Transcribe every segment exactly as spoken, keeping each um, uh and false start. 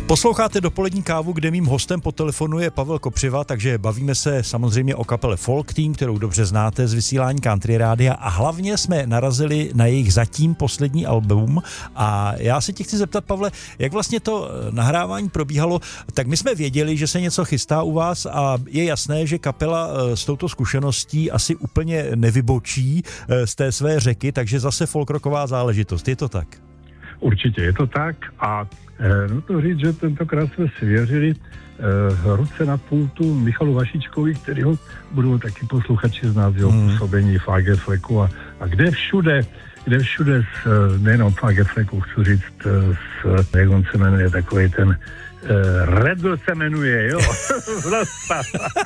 Posloucháte Dopolední kávu, kde mým hostem po telefonu je Pavel Kopřiva, takže bavíme se samozřejmě o kapele Folk Team, kterou dobře znáte z vysílání Country Rádia, a hlavně jsme narazili na jejich zatím poslední album. A já se tě chci zeptat, Pavle, jak vlastně to nahrávání probíhalo. Tak my jsme věděli, že se něco chystá u vás a je jasné, že kapela s touto zkušeností asi úplně nevybočí z té své řeky, takže zase folkrocková záležitost. Je to tak? Určitě je to tak a e, no to říct, že tentokrát jsme svěřili e, ruce na pultu Michalu Vašičkovi, kterýho budou taky posluchači znát z jeho hmm. působení v A G Fleku a, a kde všude, kde všude s, nejenom v A G Fleku, chci říct, s, jak on se jmenuje, takovej ten Uh, Redl se jmenuje, jo, Vlasta.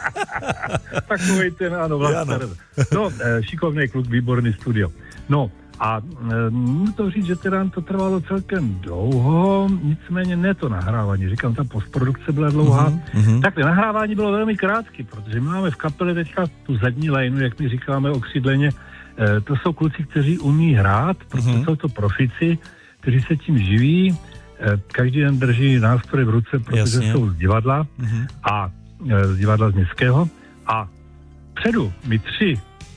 Takovej ten, ano, Vlasta. No, uh, šikovný kluk, výborný studio. No, a můžu to říct, že teda to trvalo celkem dlouho, nicméně ne to nahrávání, říkám, ta postprodukce byla dlouhá. Mm-hmm. Takhle, nahrávání bylo velmi krátké, protože my máme v kapele teďka tu zadní lajnu, jak my říkáme okřídleně, e, to jsou kluci, kteří umí hrát, protože mm-hmm. jsou to profici, kteří se tím živí, e, každý den drží nástroj v ruce, protože Jasně. jsou z divadla mm-hmm. a e, z divadla z městského a předu my tři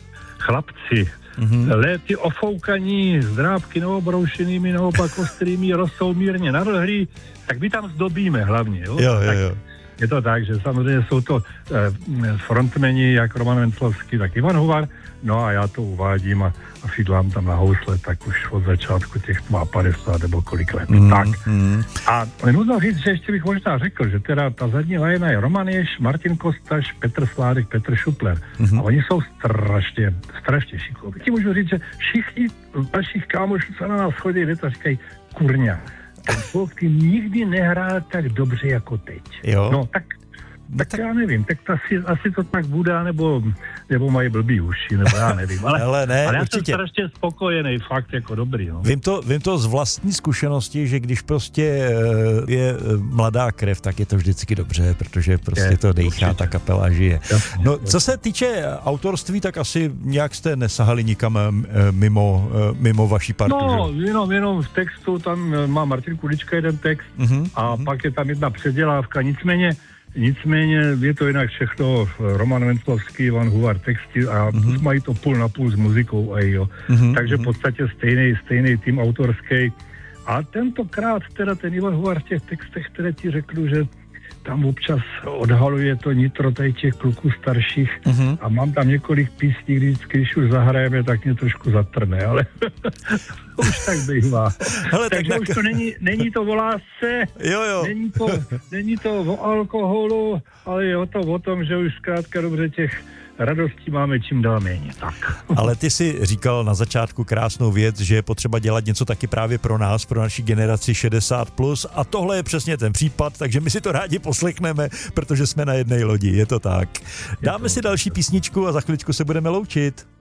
chlapci, Mm-hmm. léty ofoukaní, s drápky neobroušenými, naopak ostrými, rostou mírně nadlhlý, tak my tam zdobíme hlavně. Jo? Jo, jo, tak jo. Je to tak, že samozřejmě jsou to eh, frontmeni, jak Roman Venclovský, tak Ivan Huvar, no a já to uvádím a, a fidlám tam na housle, tak už od začátku těch padesát nebo kolik let. Mm-hmm. Tak. A nutno říct, že ještě bych možná řekl, že teda ta zadní lajna je Roman Ješ, Martin Kostaš, Petr Sládek, Petr Šupler. Mm-hmm. A oni jsou strašně, strašně šikovní. Ti můžu říct, že všichni vašich kámošů se na nás chodí, a říkají, kurňa, ten Folk Team nikdy nehrál tak dobře jako teď. Jo. No tak, tak, tak já nevím, tak asi, asi to tak bude, nebo, nebo mají blbý uši, nebo já nevím. Ale, ale, ne, ale já určitě. jsem strašně spokojený, fakt jako dobrý. No. Vím to, vím to z vlastní zkušenosti, že když prostě je mladá krev, tak je to vždycky dobře, protože prostě je, to dejchá, určitě. Ta kapela žije. No, co se týče autorství, tak asi nějak jste nesahali nikam mimo, mimo vaší partu, No, že? jenom, jenom v textu, tam má Martin Kulička jeden text uh-huh, a uh-huh. pak je tam jedna předělávka, nicméně Nicméně je to jinak všechno Roman Venclovský, Ivan Huvar texty a uh-huh. mají to půl na půl s muzikou a jo. Uh-huh. Takže v podstatě stejný, stejný tým autorský. A tentokrát teda ten Ivan Huvar v těch textech, které ti řeknu, že tam občas odhaluje to nitro tady těch kluků starších uh-huh. a mám tam několik písní, když, když už zahrajeme, tak mě trošku zatrne, ale už tak bývá. Hele, Takže tak... už to není, není to o lásce, jo, jo. Není, to, není to o alkoholu, ale je to o tom, že už zkrátka dobře těch radostí máme čím dál méně. Tak. Ale ty jsi říkal na začátku krásnou věc, že je potřeba dělat něco taky právě pro nás, pro naši generaci šedesát plus, a tohle je přesně ten případ, takže my si to rádi poslechneme, protože jsme na jedné lodi, je to tak. Dáme si další písničku a za chviličku se budeme loučit.